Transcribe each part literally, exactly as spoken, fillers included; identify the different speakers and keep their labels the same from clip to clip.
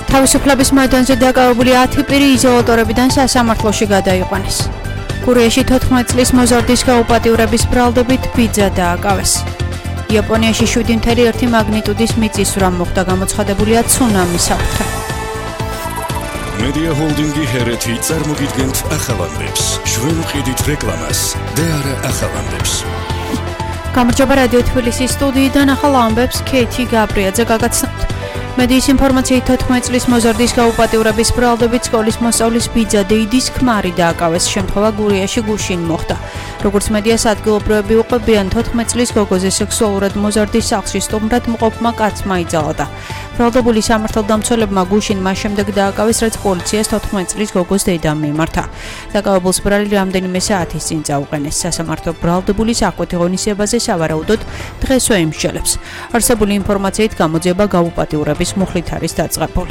Speaker 1: თავისუფლების მაიდანზე დაკავებული ათი პირი იზოლატორებიდან სასამართლოში გადაიყვანეს. გურიაში თოთხმეტ წლის მოზარდის გაუპატიურების ბრალდებით ბიძა დააკავეს. იაპონიაში შვიდი ფاصლე ერთი მაგნიტუდის მიწისძვრა მოხდა, გამოცხადებულია ცუნამის საფრთხე.
Speaker 2: Media Holdingi ჰერეთი წარმოგიდგენთ ახალამდებს. ჩვენ ვყიდით რეკლამას და არა ახალამდებს.
Speaker 1: გამარჯობა რადიო თბილისის სტუდიიდან ახალ ამბებს ქეითი გაბრიაძე გაგაცნობთ. მედიის ინფორმაციით თოთხმეტ წლის მოზარდის გაუპატიურების ბრალდებით სკოლის მოსწავლის ბიძა დეიდის ქმარი დააკავეს. შემთხვევა გურიაში გუშინ მოხდა. როგორც მედიას ადგილობრივები უყვებიან, თოთხმეტ წლის გოგოზე სექსუალურად მოზარდის სახლში სტუმრად მყოფმა კაცმა იძალადა. ბრალდებული სამართალდამცველებმა გუშინ მას შემდეგ დააკავეს, რაც პოლიციას თოთხმეტ წლის გოგოს დედამ მიმართა. დაკავებულს ბრალი რამდენიმე საათის წინ წაუყენეს. სასამართლო ბრალდებულის აკვეთ ღონისძიებაზე სავარაუდოდ დღესვე იმსჯელებს. არსებული ინფორმაციით გამოძიება გაუპატიურების მუხლით არის დაწყებული.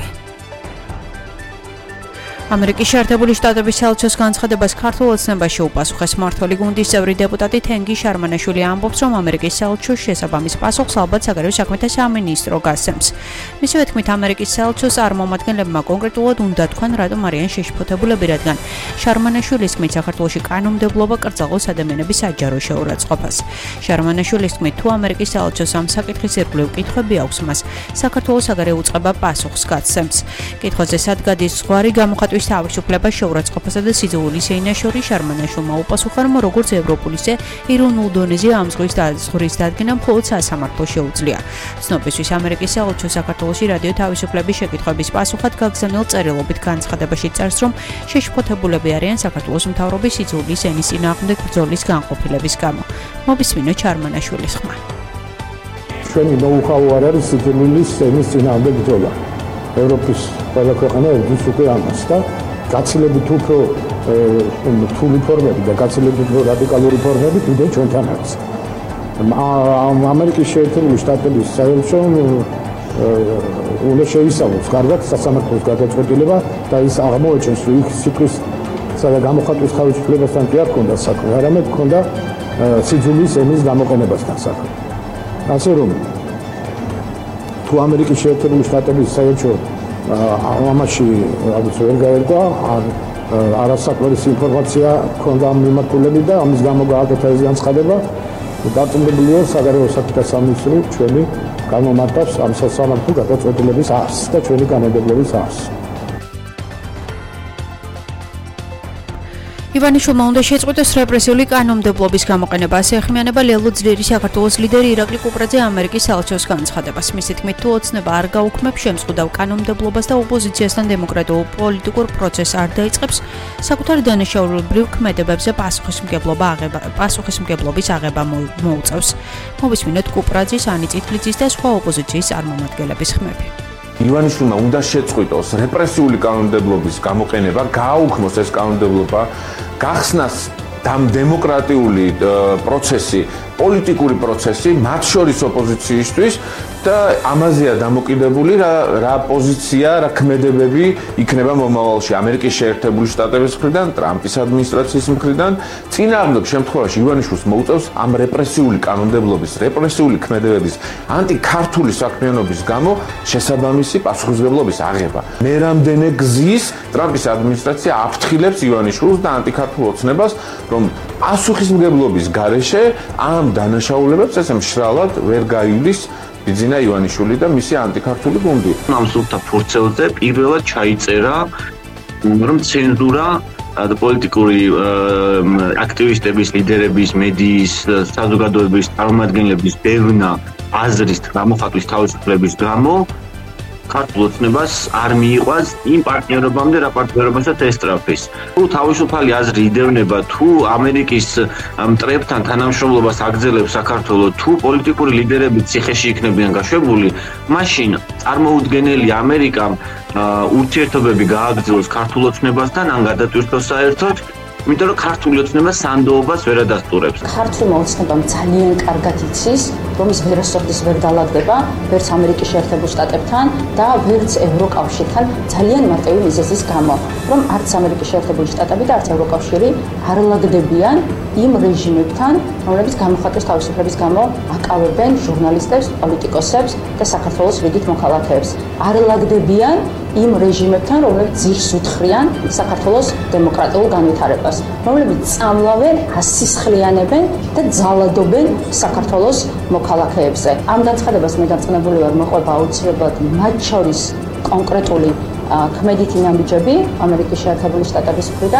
Speaker 1: ამერიკის შეერთებული შტატების საელჩოს განცხადებას ქართულ ოცნებაში უპასუხეს. მმართველი გუნდის წევრი დეპუტატი თენგი შარმანაშვილი ამბობს, რომ ამერიკის საელჩოს შესაბამის პასუხს ალბათ საგარეო საქმეთა სამინისტრო გასცემს. მისივე თქმით, ამერიკის საელჩოს წარმომადგენლებმა კონკრეტულად უნდა თქვან, რატომ არიან შეშფოთებულები, რადგან შარმანაშვილის თქმით, საქართველოში კანონმდებლობა კრძალავს ადამიანების საჯარო შეურაცხყოფას. შარმანაშვილის თქმით, თუ ამერიკის საელჩოს ამ საკითხის ირგვლივ კითხვები აქვს, მას საქართველოს საგარეო უწყება პასუხს გასცემს. კითხვაზე სად გადის ზღვარი გამოხატვის თავისუფლება შეურაცხყოფასა და სიძულვილის ეინაშორი შარმანაშვილმა უპასუხა, რომ როგორც ევროპული, ისე ეროვნულ დონეზე ამ ზღვის ზღვის დადგენა მხოლოდ სასამართლო შეუძლია. ცნობისთვის ამერიკის საელჩო საქართველოში რადიო თავისუფლების შეკითხვების პასუხად გაგზავნილ წერილობით განცხადებაში წერს, რომ შეშფოთებულები არიან საქართველოს მთავრობის სიძულვილის ენის წინააღმდეგ ბრძოლის განყოფილების გამო. მოვისმინოთ შარმანაშვილის ხმა.
Speaker 3: ჩვენი ნოუ-ჰაუ არ არის სიძულვილის ენის წინააღმდეგ ბრძოლა. ევროპის ყველა ქვეყანა ერთის უკვე ამას და გაცილებით უფრო რთული ფორმები და გაცილებით უფრო რადიკალური ფორმები კიდევ ჩვენთან არის. ამერიკის შეერთებული შტატების საელჩომ უნდა შეისწავლოს კარგად სასამართლოს გადაწყვეტილება და ის აღმოაჩენს, რომ იქ სიტყვის სადა გამოხატვის თავისუფლებასთან კი არ ჰქონდა საქმე, არამედ ჰქონდა სიძულვილის ენის გამოყენებასთან საქმე. ასე რომ თუ ამერიკის შეერთებული შტატების საელჩო ამაში რაღაც ვერ გაერგვა, არასაკმარის ინფორმაცია ჰქონდა ამ მიმართულებით და ამის გამო გააკეთა ეს განცხადება, დარწმუნებულია საგარეო საქმეთა სამინისტრო ჩვენი გამომართავს ამ სასამართლო გადაწყვეტილების არსს და ჩვენი კანონმდებლობის არსს.
Speaker 1: ივანიშვილმა უნდა შეწყვეტოს რეპრესიული კანონმდებლობის გამოყენება. ასე ეხმიანება ლელო ძლიერი საქართველოს ლიდერი ირაკლი კუპრაძე ამერიკის საელჩოს განცხადებას. მისი თქმით, თუ ოცნება არ გაუქმებს შემზღუდავ კანონმდებლობას და ოპოზიციასთან დემოკრატიულ პოლიტიკურ პროცესს არ დაიწყებს, საკუთარ დანაშაულებრივ ქმედებებზე პასუხისმგებლობა აღება პასუხისმგებლობის აღება მოუწევს. მოვისმინოთ კუპრაძის, ანი წითლიძის და სხვა ოპოზიციის წარმომადგენლების ხმები.
Speaker 4: ივანიშვილმა უნდა შეწყვიტოს რეპრესიული კანონმდებლობის გამოყენება, გააუქმოს ეს კანონმდებლობა, გახსნას დემოკრატიული პროცესი, პოლიტიკური პროცესი, მათ შორის ოპოზიციისთვის და ამაზეა დამოკიდებული რა რა პოზიცია, რა ქმედებები იქნება მომავალში ამერიკის შეერთებული შტატების მხრიდან, ტრამპის ადმინისტრაციის მხრიდან. წინააღმდეგ შემთხვევაში ივანიშვილს მოუწევს ამ რეპრესიული კანონმდებლობის, რეპრესიული ქმედებების, ანტიქართული საქმიანობის გამო შესაბამისი პასუხისმგებლობის აღება. მე რამდენი გზის ტრამპის ადმინისტრაცია აფრთხილებს ივანიშვილს და ანტიქართულ ოცნებას, რომ პასუხისმგებლობის გარეშე ამ დანაშაულებებს ესე მშრალად ვერ გაივლის ბიძინა ივანიშვილი და მისი ანტიქართული გუნდი.
Speaker 5: ამ სულთა ფურცელზე პირველად ჩაიწერა, რომ ცენზურა და პოლიტიკური აქტივისტების, ლიდერების, მედიის, საზოგადოების წარმომადგენლების ბევრნა აზრის გამოხატვის თავისუფლების გამო ქართულ ოცნებას არ მიიყვანს იმ პარტნიორობამდე, რა პარტნიორობასაც ესწრაფის. თუ თავისუფალი აზრი იდევნება, თუ ამერიკის მტრებთან თანამშრომლობას აგრძელებს საქართველოს, თუ პოლიტიკური ლიდერები ციხეში იქნებიან გაშვებული, მაშინ წარმოუდგენელი ამერიკამ ურთიერთობები გააგრძელოს ქართულ ოცნებასთან, ან გადატვირთოს საერთოდ, იმიტომ რომ ქართული ოცნება სანდოობას ვერ ადასტურებს.
Speaker 6: ქართულმა ოცნებამ ძალიან კარგად იცის, რომ ის ვერასოდეს ვერ დალაგდება, ვერც ამერიკის შეერთებულ შტატებთან და ვერც ევროკავშირთან ძალიან მარტივი მიზეზის გამო, რომ არც ამერიკის შეერთებული შტატები და არც ევროკავშირი არ ლაგდებიან იმ რეჟიმებთან, რომლებიც გამოხატვის თავისუფლების გამო აკავებენ ჟურნალისტებს, პოლიტიკოსებს და საქართველოს რიგით მოქალაქეებს. არ ლაგდებიან იმ რეჟიმებთან, რომლებიც ძირს უთხრიან საქართველოს დემოკრატიულ განვითარებას, რომლებიც წამლავენ, ასისხლიანებენ და ძალადობენ საქართველოს მოქალაქეებზე. ამ განცხადებას მე დარწმუნებული ვარ, მოყვება აუცილებლად მათ შორის კონკრეტული ქმედითი ნაბიჯები ამერიკის შეერთებული შტატების მხრიდან.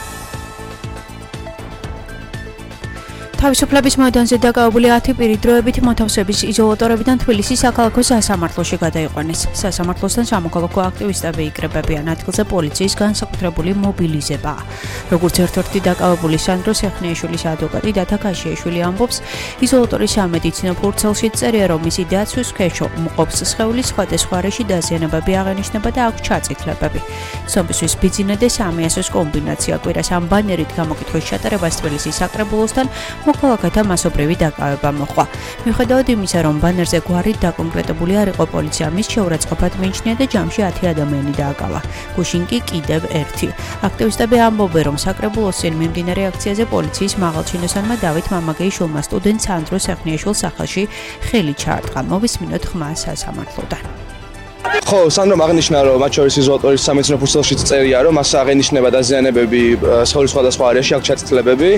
Speaker 1: თავისუფლების მოედანზე დაკავებული ათი პირი დროებით მოთავსების იზოლატორებიდან თბილისის საქალაქო სასამართლოში გადაიყვანეს. სასამართლოსთან სამოქალაქო აქტივისტები იკრებებიან ადგილზე პოლიციის განსაკუთრებული მობილიზებაა. როგორც ერთ-ერთი დაკავებული სანდრო სეხნიაშვილის ადვოკატი დათა ქაშიაშვილი ამბობს, იზოლატორის სამედიცინო ფურცელში წერია, რომ მისი დაცვის ქვეშ მყოფს სხეულის სხვადასხვა რეში დაზიანებები აღენიშნება და აქვს ჩაწითლებები. სომბისის ბიძინა და სამიასოს კომბინაცია კვირას ამ ბანერით გამოკითხვის ჩატარებას თბილისის საკრებულოსთან მოქალაქეთა მასობრივი დაკავება მოხდა. მიუხედავად იმისა, რომ ბანერზე გვარით დაკონკრეტებული არ იყო, პოლიცია მის შეურაცხყოფად მიიჩნია და ჯამში ათი ადამიანი დააკავა. გუშინ კი კიდევ ერთი. აქტივისტები ამბობენ, რომ საკრებულოსთან მიმდინარე აქციაზე პოლიციის მაღალჩინოსანმა დავით მამაგეიშვილმა სტუდენტ სანდრო სეხნიაშვილს სახელში ხელი ჩაარტყა. მოვისმინოთ ხმა სასამართლოდან.
Speaker 7: ხო, სანდრომ აღნიშნა, რომ მათ შორის იზოლატორის სამედიცინო ფურცელშიც წერია, რომ მას აღენიშნება დაზიანებები სხეულის სხვადასხვა არეში, აქვს ჩაწითლებები.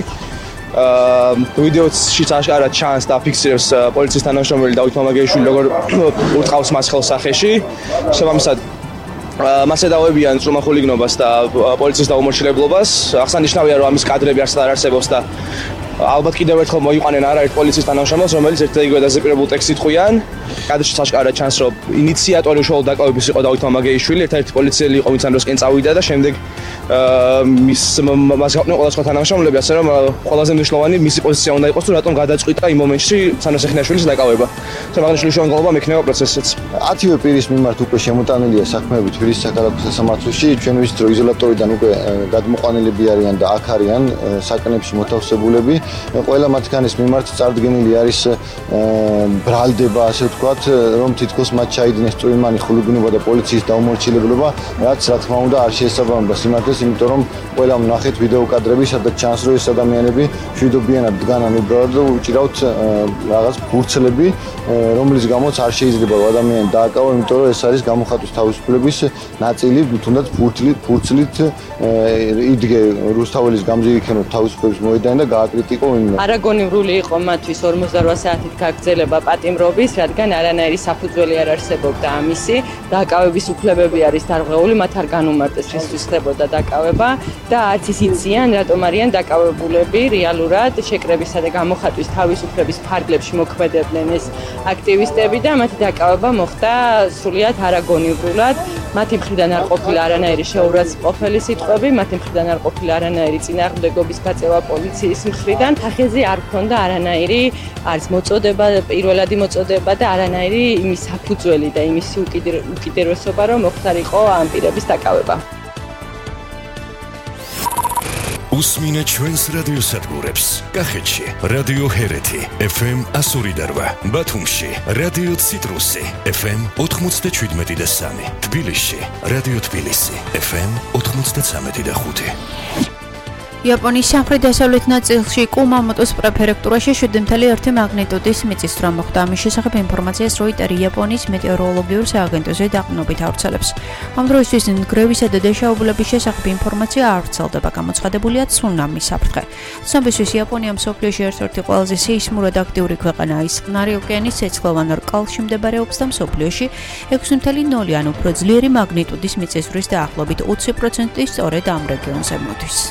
Speaker 7: ვიდეოშიც აშკარად ჩანს და ფიქსირებს პოლიციის თანამშრომელი დავით მამაგეიშვილი, როგორ ურტყავს მას ხელსახეში. შესაბამისად, მას ედავებიან წვრილმა ხულიგნობას და პოლიციის დაუმორჩილებლობას. აღსანიშნავია, რომ ამის კადრები არც არ არსებობს და ალბათ კიდევ ერთხელ მოიყვანენ არაერთ პოლიციის თანამშრომელს, რომელიც ერთ და იგივე დაზეპირებულ ტექსტს იტყვიან. კადრში აშკარად ჩანს, რომ ინიციატორი უშუალოდ დაკავების იყო დავით მამაგეიშვილი, ერთ-ერთი პოლიციელი იყო, ვინც ამ დროს კენ წავიდა და შემდეგ მის მას გაყვნენ ყველა სხვა თანამშრომლები, ასე რომ ყველაზე მნიშვნელოვანი მისი პოზიცია უნდა იყოს, თუ რატომ გადაწყვიტა იმ მომენტში სანდრო სეხნიაშვილის დაკავება. სამაღნიშვილის შემოგლობა მექნება პროცესიც.
Speaker 8: ათივე პირის მიმართ უკვე შემოტანილია საქმეები თბილისის საქალაქო სასამართლოში. ჩვენ ვიცით, რომ იზოლატორიდან უკვე გადმოყვანილები არიან და აქ არიან საკნებში მოთავსებულები. ყველა მათგანის მიმართ წარდგენილი არის ბრალდება, ასე ვთქვათ, რომ თითქოს მათ ჩაიდინეს წვრილმანი ხულიგნობა და პოლიციის დაუმორჩილებლობა, რაც რა თქმა უნდა არ შეესაბამება სიმართლეს, იმიტომ რომ ყველამ ნახეთ ვიდეო კადრები, სადაც ჩანს, რომ ეს ადამიანები მშვიდობიანად დგანან უბრალოდ და უჭირავთ რაღაც ფურცლები, რომლის გამოც არ შეიძლება რომ ადამიანი დააკავა, იმიტომ რომ ეს არის გამოხატვის თავისუფლების ნაწილი, თუნდაც ფურცლით, ფურცლით იდგე რუსთაველის გამზირიქენო თავისუფლების მოედანი და გააკრიტიკო ვინმე.
Speaker 9: არაგონივრული იყო მათთვის ორმოცდაოთხ საათით გაგრძელება პატიმრობის, რადგან არანაირი საფუძველი არ არსებობდა ამისი. დაკავების უფლებები არის დარღვეული, მათ არ განუმარტეს რისთვის ხდებოდა დაკავება და არც ის იციან, რატომ არიან დაკავებულები რეალურად შეკრებისა და გამოხატვის თავისუფლების ფარგლებში მოქმედებდნენ ეს აქტივისტები და მათი დაკავება მოხდა სრულიად არაგონივრულად. მათი მხრიდან არ ყოფილა არანაირი შეურაცხყოფელი სიტყვები, მათი მხრიდან არ ყოფილა არანაირი წინააღმდეგობის გაწევა პოლიციის მხრიდან. ხეზე არ ქონდა არანაირი არც მოწოდება, პირველადი მოწოდება და არანაირი იმის საფუძველი და იმის უკიდურესობა, რომ მოხდარიყო ამ პირების დაკავება.
Speaker 2: უსმინეთ ჩვენს რადიოსადგურებს. კახეთში რადიო ჰერეთი ეფ ემ ასორი და რვა, ბათუმში რადიო ციტრუსი ეფ ემ ოთხმოცდაშვიდმეტი და სამი, თბილისში რადიო თბილისი ეფ ემ ოთხმოცდაცამეტი და ხუთი.
Speaker 1: იაპონიის სამხრეთ-დასავლეთ ნაწილში კუმამოტოს პრეფექტურაში შვიდი ფاصლე ერთი მაგნიტუდის მიწისძვრა მოხდა. ამის შესახებ ინფორმაციას როიტერი იაპონიის მეტეოროლოგიურ სააგენტოზე დაყრდნობით ავრცელებს. ამ დროისთვის ნგრევისა და დაშაობულების შესახებ ინფორმაცია არ ვრცელდება. გამოცხადებულია ცუნამის საფრთხე. ცნობისთვის იაპონია მსოფლიოში ერთ-ერთი ყველაზე სეისმურად აქტიური ქვეყანაა. ის წყნარი ოკეანის ცეცხლოვან რკალში მდებარეობს და მსოფლიოში ექვსი ფاصლე ნული ან უფრო ძლიერი მაგნიტუდის მიწისძვრის დაახლოებით ოცი პროცენტი სწორედ ამ რეგიონზე მოდის.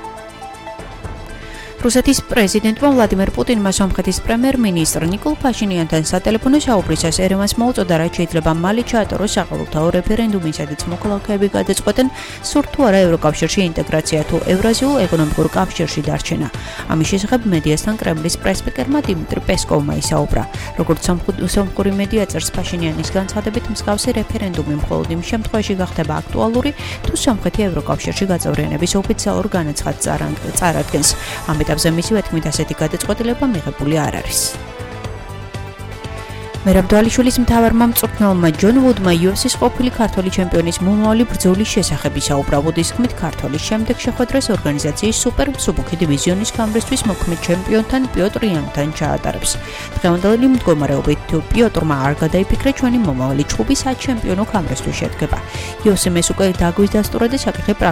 Speaker 1: რუსეთის პრეზიდენტმა ვლადიმერ პუტინმა სომხეთის პრემიერ-მინისტრ ნიკოლ ფაშინიანთან სატელეფონო საუბრისას ერევანს მოუწოდა, რაც შეიძლება მალე ჩაატაროს საყოველთაო რეფერენდუმი, სადაც მოქალაქეები გადაწყვეტენ, სურთ თუ არა ევროკავშირში ინტეგრაცია თუ ევრაზიულ ეკონომიკურ კავშირში დარჩენა. ამის შესახებ მედიასთან კრემლის პრესსპიკერმა დიმიტრი პესკოვმა ისაუბრა. როგორც სომხური მედია წერს, ფაშინიანის განცხადებით, მსგავსი რეფერენდუმი მხოლოდ იმ შემთხვევაში გახდება აქტუალური, თუ სომხეთი ევროკავშირში გაწევრიანების ოფიციალურ განაცხადს წარადგენს. ამ ეტაპზე მისივე თქმით ასეთი გადაწყვეტილება მიღებული არ არის. მერაბდვალიშვილის მთავარმა მწვრთნელმა ჯონ ვუდმა იუ ეფ სის ყოფილი ქართული ჩემპიონის მომავალი ბრძოლის შესახებ ისაუბრა. ვუდის თქმით, ქართლის შემდეგ შეხვედრას ორგანიზაციის სუპერ მსუბუქი დივიზიონის გამრისთვის მოქმედ ჩემპიონთან პიოტრ იანთან ჩაატარებს. დღევანდელი მდგომარეობით პიოტრმა არ გადაიფიქრა ჩვენი მომავალი ჩხუბი საჩემპიონო გამრისთვის შედგება. იოსემეს უკვე დაგვისდასტურა და საკითხი